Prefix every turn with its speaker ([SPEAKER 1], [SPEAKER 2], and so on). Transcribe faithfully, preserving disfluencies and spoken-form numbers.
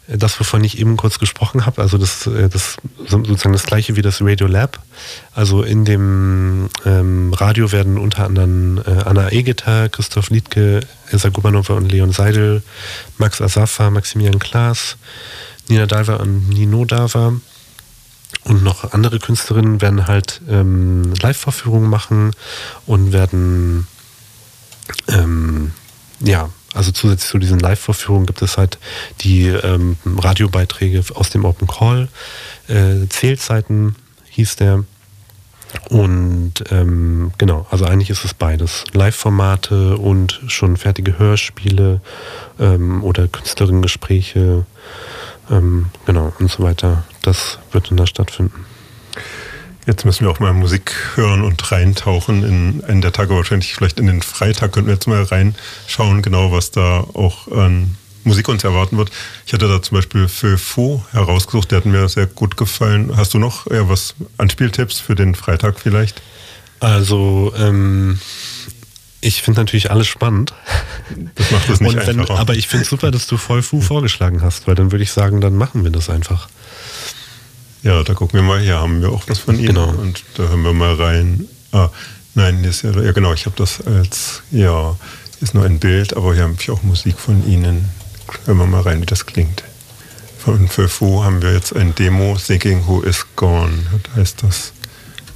[SPEAKER 1] das, wovon ich eben kurz gesprochen habe, also das, das sozusagen das gleiche wie das Radio Lab. Also in dem ähm, Radio werden unter anderem äh, Anna Egeter, Christoph Liedtke, Elsa Gubanova und Leon Seidel, Max Asafa, Maximilian Klaas, Nina Dalva und Nino Dava und noch andere Künstlerinnen werden halt ähm, Live-Vorführungen machen und werden ähm, ja, also zusätzlich zu diesen Live-Vorführungen gibt es halt die ähm, Radiobeiträge aus dem Open Call. Äh, Zählzeiten hieß der. Und ähm, genau, also eigentlich ist es beides. Live-Formate und schon fertige Hörspiele ähm, oder Künstlerinnengespräche, ähm, genau, und so weiter. Das wird dann da stattfinden.
[SPEAKER 2] Jetzt müssen wir auch mal Musik hören und reintauchen in einen der Tage, wahrscheinlich vielleicht in den Freitag könnten wir jetzt mal reinschauen, genau was da auch an Musik uns erwarten wird. Ich hatte da zum Beispiel Feu Fou herausgesucht, der hat mir sehr gut gefallen. Hast du noch ja, was Anspieltipps für den Freitag vielleicht?
[SPEAKER 1] Also ähm, ich finde natürlich alles spannend.
[SPEAKER 2] Das macht es nicht
[SPEAKER 1] und wenn,
[SPEAKER 2] einfacher.
[SPEAKER 1] Aber ich finde es super, dass du Feu Fou vorgeschlagen hast, weil dann würde ich sagen, dann machen wir das einfach.
[SPEAKER 2] Ja, da gucken wir mal, hier haben wir auch was von Ihnen.
[SPEAKER 1] Genau.
[SPEAKER 2] Und da hören wir mal rein. Ah, nein, hier ist ja, ja genau, ich habe das als, ja, hier ist nur ein Bild, aber hier habe ich auch Musik von Ihnen. Hören wir mal rein, wie das klingt. Von Feu Fou haben wir jetzt ein Demo, Thinking Who Is Gone, heißt das.